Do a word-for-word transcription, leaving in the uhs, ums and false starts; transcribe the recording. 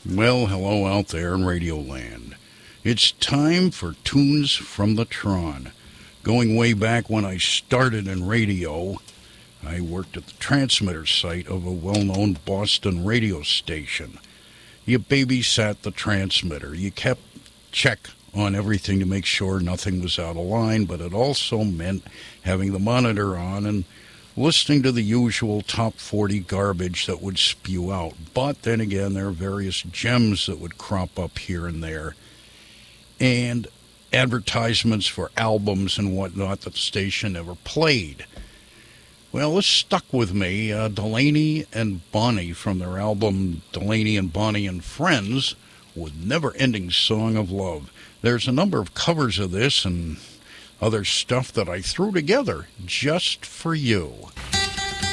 Well, hello out there in Radio Land. It's time for Tunes from the Tron. Going way back when I started in radio, I worked at the transmitter site of a well-known Boston radio station. You babysat the transmitter. You kept check on everything to make sure nothing was out of line, but it also meant having the monitor on and listening to the usual top forty garbage that would spew out. But then again, there are various gems that would crop up here and there. And advertisements for albums and whatnot that the station never played. Well, this stuck with me. Uh, Delaney and Bonnie from their album Delaney and Bonnie and Friends with Never Ending Song of Love. There's a number of covers of this and other stuff that I threw together just for you.